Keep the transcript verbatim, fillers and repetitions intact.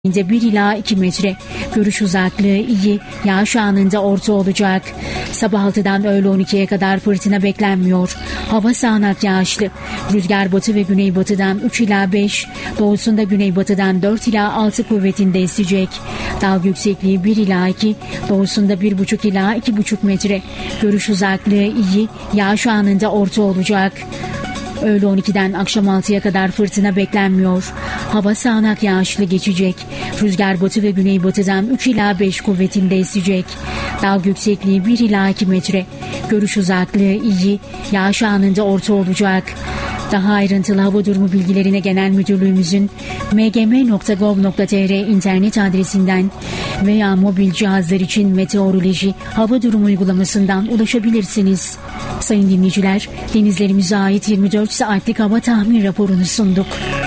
bir ila iki metre. Görüş uzaklığı iyi. Yağış anında orta olacak. Sabah altıdan öğle on ikiye kadar fırtına beklenmiyor. Hava sağanak yağışlı. Rüzgar batı ve güneybatıdan üç ila beş, doğusunda güneybatıdan dört ila altı kuvvetinde esecek. Dalga yüksekliği bir ila iki, doğusunda bir buçuk ila iki buçuk metre. Görüş uzaklığı iyi. Yağış anında orta olacak. Öğle on ikiden akşam altıya kadar fırtına beklenmiyor. Hava sağanak yağışlı geçecek. Rüzgar batı ve güneybatıdan üç ila beş kuvvetinde esecek. Dalga yüksekliği bir ila iki metre. Görüş uzaklığı iyi. Yağış anında orta olacak. Daha ayrıntılı hava durumu bilgilerine Genel Müdürlüğümüzün m g m nokta gov nokta t r internet adresinden veya mobil cihazlar için meteoroloji hava durumu uygulamasından ulaşabilirsiniz. Sayın dinleyiciler, denizlerimize ait yirmi dört saatlik hava tahmin raporunu sunduk.